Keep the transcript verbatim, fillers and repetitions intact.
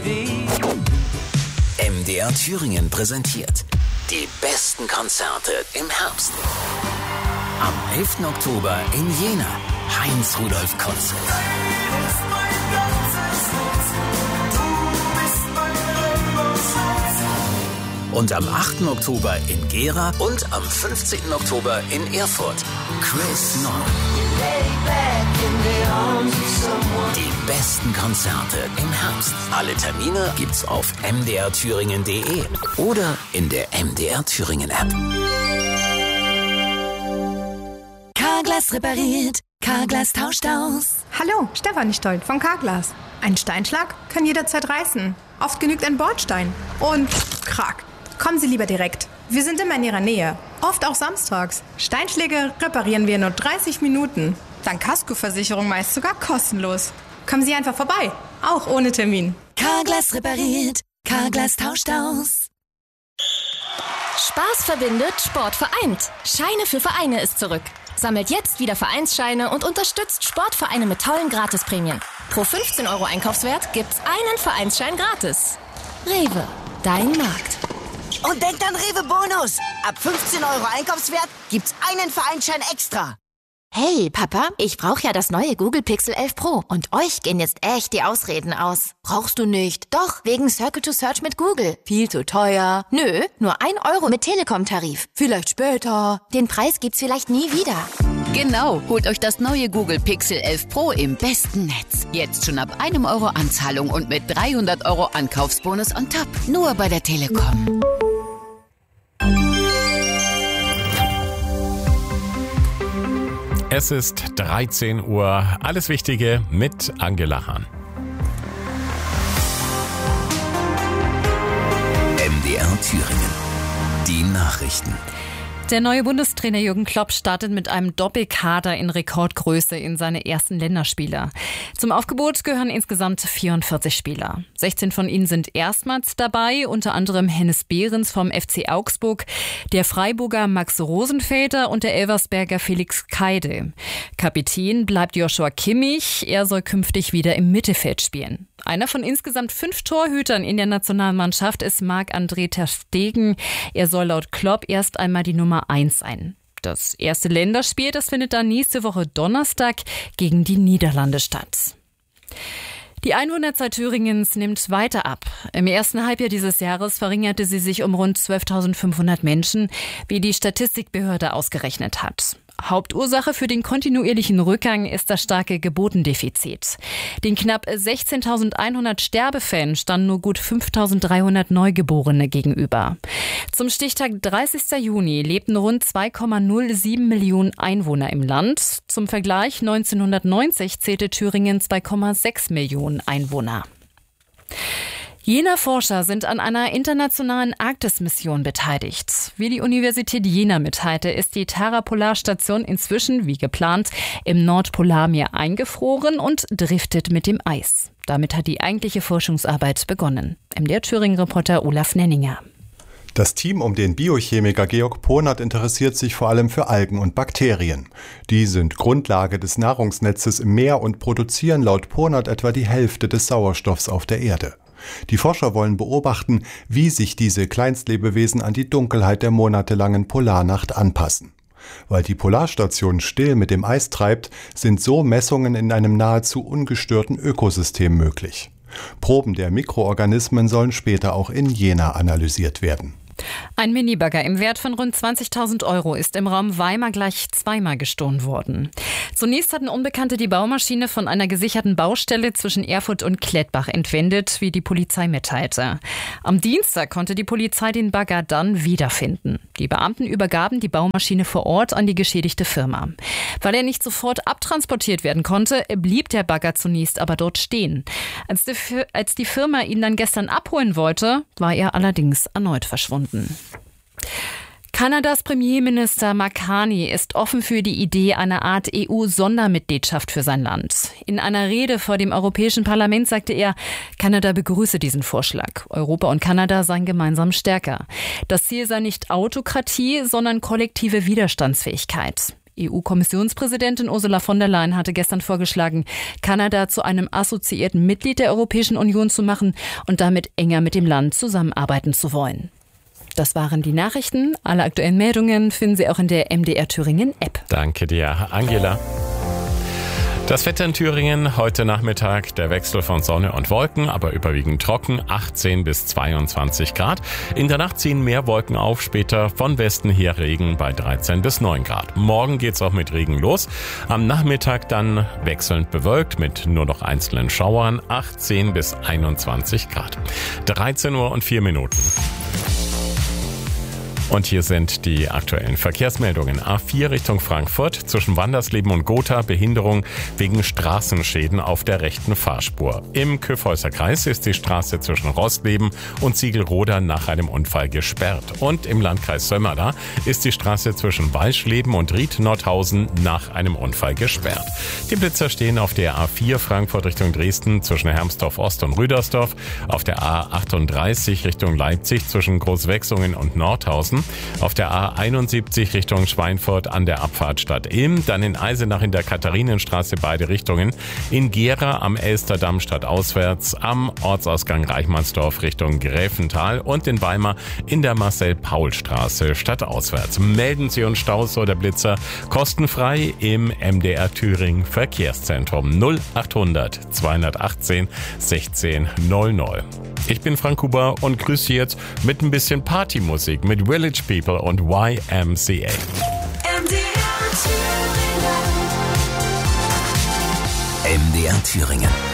M D R Thüringen präsentiert die besten Konzerte im Herbst. Am elften Oktober in Jena, Heinz-Rudolf-Konzert. Und am achten Oktober in Gera und am fünfzehnten Oktober in Erfurt, Chris Nord. Die besten Konzerte im Herbst. Alle Termine gibt's auf m d r thüringen punkt d e oder in der M D R Thüringen App. Carglass repariert, Carglass tauscht aus. Hallo, Stefanie Stolt von Carglass. Ein Steinschlag kann jederzeit reißen. Oft genügt ein Bordstein. Und krack. Kommen Sie lieber direkt. Wir sind immer in Ihrer Nähe. Oft auch samstags. Steinschläge reparieren wir in nur dreißig Minuten. Dank Kaskoversicherung meist sogar kostenlos. Kommen Sie einfach vorbei. Auch ohne Termin. Carglass repariert, Carglass tauscht aus. Spaß verbindet, Sport vereint. Scheine für Vereine ist zurück. Sammelt jetzt wieder Vereinsscheine und unterstützt Sportvereine mit tollen Gratisprämien. Pro fünfzehn Euro Einkaufswert gibt's einen Vereinsschein gratis. Rewe, dein Markt. Und denkt an Rewe Bonus. Ab fünfzehn Euro Einkaufswert gibt's einen Vereinsschein extra. Hey, Papa, ich brauche ja das neue Google Pixel elf Pro. Und euch gehen jetzt echt die Ausreden aus. Brauchst du nicht? Doch, wegen Circle to Search mit Google. Viel zu teuer. Nö, nur ein Euro mit Telekom-Tarif. Vielleicht später. Den Preis gibt's vielleicht nie wieder. Genau, holt euch das neue Google Pixel elf Pro im besten Netz. Jetzt schon ab einem Euro Anzahlung und mit dreihundert Euro Ankaufsbonus on top. Nur bei der Telekom. Es ist dreizehn Uhr. Alles Wichtige mit Angela Hahn. M D R Thüringen. Die Nachrichten. Der neue Bundestrainer Jürgen Klopp startet mit einem Doppelkader in Rekordgröße in seine ersten Länderspiele. Zum Aufgebot gehören insgesamt vierundvierzig Spieler. sechzehn von ihnen sind erstmals dabei, unter anderem Hennes Behrens vom F C Augsburg, der Freiburger Max Rosenfelder und der Elversberger Felix Keide. Kapitän bleibt Joshua Kimmich, er soll künftig wieder im Mittelfeld spielen. Einer von insgesamt fünf Torhütern in der Nationalmannschaft ist Marc-André ter Stegen. Er soll laut Klopp erst einmal die Nummer eins sein. Das erste Länderspiel, das findet dann nächste Woche Donnerstag gegen die Niederlande statt. Die Einwohnerzahl Thüringens nimmt weiter ab. Im ersten Halbjahr dieses Jahres verringerte sie sich um rund zwölftausendfünfhundert Menschen, wie die Statistikbehörde ausgerechnet hat. Hauptursache für den kontinuierlichen Rückgang ist das starke Geburtendefizit. Den knapp sechzehntausendeinhundert Sterbefällen standen nur gut fünftausenddreihundert Neugeborene gegenüber. Zum Stichtag dreißigsten Juni lebten rund zwei Komma null sieben Millionen Einwohner im Land. Zum Vergleich neunzehnhundertneunzig zählte Thüringen zwei Komma sechs Millionen Einwohner. Jener Forscher sind an einer internationalen Arktis-Mission beteiligt. Wie die Universität Jena mitteilte, ist die Tara-Polarstation inzwischen, wie geplant, im Nordpolarmeer eingefroren und driftet mit dem Eis. Damit hat die eigentliche Forschungsarbeit begonnen. M D R Thüringen-Reporter Olaf Nenninger. Das Team um den Biochemiker Georg Ponert interessiert sich vor allem für Algen und Bakterien. Die sind Grundlage des Nahrungsnetzes im Meer und produzieren laut Ponert etwa die Hälfte des Sauerstoffs auf der Erde. Die Forscher wollen beobachten, wie sich diese Kleinstlebewesen an die Dunkelheit der monatelangen Polarnacht anpassen. Weil die Polarstation still mit dem Eis treibt, sind so Messungen in einem nahezu ungestörten Ökosystem möglich. Proben der Mikroorganismen sollen später auch in Jena analysiert werden. Ein Minibagger im Wert von rund zwanzigtausend Euro ist im Raum Weimar gleich zweimal gestohlen worden. Zunächst hatten Unbekannte die Baumaschine von einer gesicherten Baustelle zwischen Erfurt und Klettbach entwendet, wie die Polizei mitteilte. Am Dienstag konnte die Polizei den Bagger dann wiederfinden. Die Beamten übergaben die Baumaschine vor Ort an die geschädigte Firma. Weil er nicht sofort abtransportiert werden konnte, blieb der Bagger zunächst aber dort stehen. Als die, als die Firma ihn dann gestern abholen wollte, war er allerdings erneut verschwunden. Kanadas Premierminister Mark Carney ist offen für die Idee einer Art E U-Sondermitgliedschaft für sein Land. In einer Rede vor dem Europäischen Parlament sagte er, Kanada begrüße diesen Vorschlag. Europa und Kanada seien gemeinsam stärker. Das Ziel sei nicht Autokratie, sondern kollektive Widerstandsfähigkeit. E U-Kommissionspräsidentin Ursula von der Leyen hatte gestern vorgeschlagen, Kanada zu einem assoziierten Mitglied der Europäischen Union zu machen und damit enger mit dem Land zusammenarbeiten zu wollen. Das waren die Nachrichten. Alle aktuellen Meldungen finden Sie auch in der M D R Thüringen App. Danke dir, Angela. Das Wetter in Thüringen heute Nachmittag, der Wechsel von Sonne und Wolken, aber überwiegend trocken, achtzehn bis zweiundzwanzig Grad. In der Nacht ziehen mehr Wolken auf, später von Westen her Regen bei dreizehn bis neun Grad. Morgen geht's auch mit Regen los. Am Nachmittag dann wechselnd bewölkt mit nur noch einzelnen Schauern, achtzehn bis einundzwanzig Grad. dreizehn Uhr und vier Minuten. Und hier sind die aktuellen Verkehrsmeldungen. A vier Richtung Frankfurt, zwischen Wandersleben und Gotha, Behinderung wegen Straßenschäden auf der rechten Fahrspur. Im Kyffhäuser Kreis ist die Straße zwischen Rostleben und Ziegelroda nach einem Unfall gesperrt. Und im Landkreis Sömmerda ist die Straße zwischen Walschleben und Ried-Nordhausen nach einem Unfall gesperrt. Die Blitzer stehen auf der A vier Frankfurt Richtung Dresden zwischen Hermsdorf Ost und Rüdersdorf, auf der A achtunddreißig Richtung Leipzig zwischen Großwechsungen und Nordhausen, auf der A einundsiebzig Richtung Schweinfurt an der Abfahrt Stadt Ilm, dann in Eisenach in der Katharinenstraße beide Richtungen, in Gera am Elsterdamm stadtauswärts, am Ortsausgang Reichmannsdorf Richtung Gräfental und in Weimar in der Marcel-Paul-Straße stadtauswärts. Melden Sie uns Staus oder Blitzer kostenfrei im M D R Thüringen Verkehrszentrum null achthundert zweihundertachtzehn sechzehn null null. Ich bin Frank Huber und grüße Sie jetzt mit ein bisschen Partymusik mit Village People und Y M C A. M D R Thüringen. M D R Thüringen.